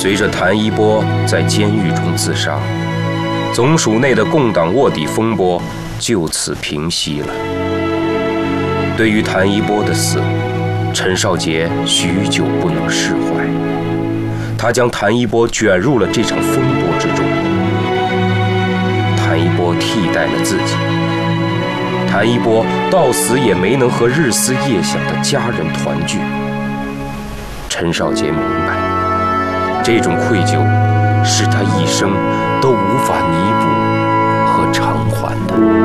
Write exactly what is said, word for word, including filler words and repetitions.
随着谭一波在监狱中自杀，总署内的共党卧底风波就此平息了。对于谭一波的死，陈少杰许久不能释怀，他将谭一波卷入了这场风波之中。谭一波替代了自己，谭一波到死也没能和日思夜想的家人团聚。陈少杰明白，这种愧疚是他一生都无法弥补和偿还的。